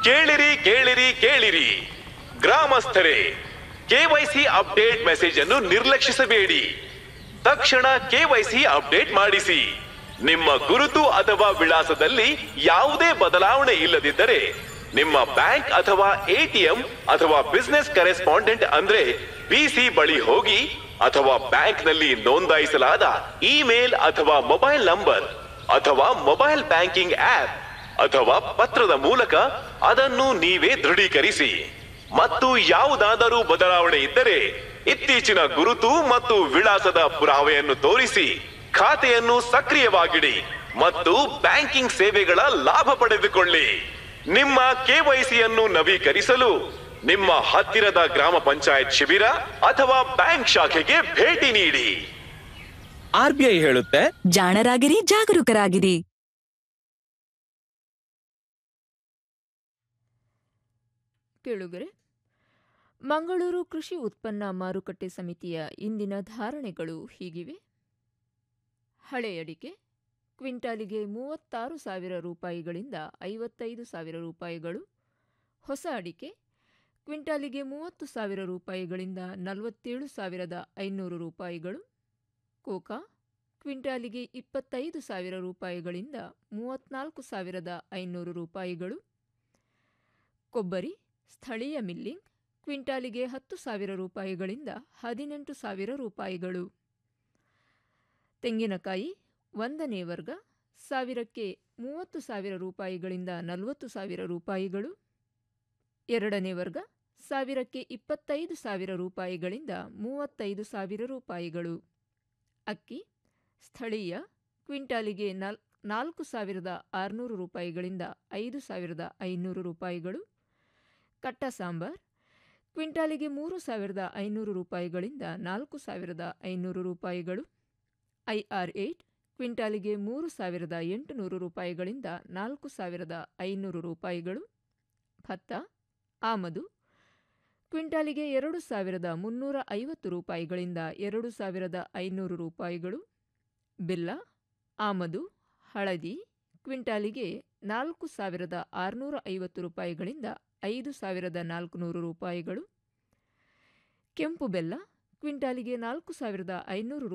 ಕೇಳಿರಿ ಕೇಳಿರಿ ಕೇಳಿರಿ ಗ್ರಾಮಸ್ಥರೇ, ಕೆವೈಸಿ ಅಪ್ಡೇಟ್ ಮೆಸೇಜ್ ಅನ್ನು ನಿರ್ಲಕ್ಷಿಸಬೇಡಿ. ತಕ್ಷಣ ಕೆವೈಸಿ ಅಪ್ಡೇಟ್ ಮಾಡಿಸಿ. ನಿಮ್ಮ ಗುರುತು ಅಥವಾ ವಿಳಾಸದಲ್ಲಿ ಯಾವುದೇ ಬದಲಾವಣೆ ಇಲ್ಲದಿದ್ದರೆ ನಿಮ್ಮ ಬ್ಯಾಂಕ್ ಅಥವಾ ಎಟಿಎಂ ಅಥವಾ ಬಿಸಿನೆಸ್ ಕರೆಸ್ಪಾಂಡೆಂಟ್ ಅಂದ್ರೆ ಬಿಸಿ ಬಳಿ ಹೋಗಿ, ಅಥವಾ ಬ್ಯಾಂಕ್ನಲ್ಲಿ ನೋಂದಾಯಿಸಲಾದ ಇಮೇಲ್ ಅಥವಾ ಮೊಬೈಲ್ ನಂಬರ್ ಅಥವಾ ಮೊಬೈಲ್ ಬ್ಯಾಂಕಿಂಗ್ ಆಪ್ ಅಥವಾ ಪತ್ರದ ಮೂಲಕ ಅದನ್ನು ನೀವೇ ದೃಢೀಕರಿಸಿ. ಮತ್ತು ಯಾವುದಾದರೂ ಬದಲಾವಣೆ ಇದ್ದರೆ ಇತ್ತೀಚಿನ ಗುರುತು ಮತ್ತು ವಿಳಾಸದ ಪುರಾವೆಯನ್ನು ತೋರಿಸಿ ಖಾತೆಯನ್ನು ಸಕ್ರಿಯವಾಗಿಡಿ ಮತ್ತು ಬ್ಯಾಂಕಿಂಗ್ ಸೇವೆಗಳ ಲಾಭ ಪಡೆದುಕೊಳ್ಳಿ. ನಿಮ್ಮ ಕೆವೈಸಿಯನ್ನು ನವೀಕರಿಸಲು ನಿಮ್ಮ ಹತ್ತಿರದ ಗ್ರಾಮ ಪಂಚಾಯತ್ ಶಿಬಿರ ಅಥವಾ ಬ್ಯಾಂಕ್ ಶಾಖೆಗೆ ಭೇಟಿ ನೀಡಿ. ಆರ್ಬಿಐ ಹೇಳುತ್ತೆ, ಜಾಣರಾಗಿರಿ, ಜಾಗರೂಕರಾಗಿರಿ. ಕೇಳುಗರೆ, ಮಂಗಳೂರು ಕೃಷಿ ಉತ್ಪನ್ನ ಮಾರುಕಟ್ಟೆ ಸಮಿತಿಯ ಇಂದಿನ ಧಾರಣೆಗಳು ಹೀಗಿವೆ. ಹಳೆ ಅಡಿಕೆ ಕ್ವಿಂಟಾಲಿಗೆ 36,000 ರೂಪಾಯಿಗಳಿಂದ 55,000 ರೂಪಾಯಿಗಳು. ಹೊಸ ಅಡಿಕೆ ಕ್ವಿಂಟಾಲಿಗೆ 30,000 ರೂಪಾಯಿಗಳಿಂದ 47,500 ರೂಪಾಯಿಗಳು. ಕೋಕಾ ಕ್ವಿಂಟಾಲಿಗೆ 25,000 ರೂಪಾಯಿಗಳಿಂದ 34,500 ರೂಪಾಯಿಗಳು. ಕೊಬ್ಬರಿ ಸ್ಥಳೀಯ ಮಿಲ್ಲಿಂಗ್ ಕ್ವಿಂಟಾಲಿಗೆ 10,000 ರೂಪಾಯಿಗಳಿಂದ 18,000 ರೂಪಾಯಿಗಳು. ತೆಂಗಿನಕಾಯಿ ಒಂದನೇ ವರ್ಗ ಸಾವಿರಕ್ಕೆ 30,000 ರೂಪಾಯಿಗಳಿಂದ 40,000 ರೂಪಾಯಿಗಳು. ಎರಡನೇ ವರ್ಗ ಸಾವಿರಕ್ಕೆ 25,000 ರೂಪಾಯಿಗಳಿಂದ 35,000 ರೂಪಾಯಿಗಳು. ಅಕ್ಕಿ ಸ್ಥಳೀಯ ಕ್ವಿಂಟಾಲಿಗೆ 4,600 ರೂಪಾಯಿಗಳಿಂದ 5,500 ರೂಪಾಯಿಗಳು. ಕಟ್ಟ ಸಾಂಬಾರ್ ಕ್ವಿಂಟಾಲಿಗೆ 3,500 ರೂಪಾಯಿಗಳಿಂದ 4,500 ರೂಪಾಯಿಗಳು. IR8 ಕ್ವಿಂಟಾಲಿಗೆ 3,800 ರೂಪಾಯಿಗಳಿಂದ 4,500 ರೂಪಾಯಿಗಳು. ಭತ್ತ ಆಮದು ಕ್ವಿಂಟಾಲಿಗೆ 2,350 ರೂಪಾಯಿಗಳಿಂದ 2,500 ರೂಪಾಯಿಗಳು. ಬೆಲ್ಲ ಆಮದು ಹಳದಿ ಕ್ವಿಂಟಾಲಿಗೆ 4,650 ರೂಪಾಯಿಗಳಿಂದ 5,400 ರೂಪಾಯಿಗಳು. ಕೆಂಪು ಬೆಲ್ಲ ಕ್ವಿಂಟಾಲಿಗೆ 4,500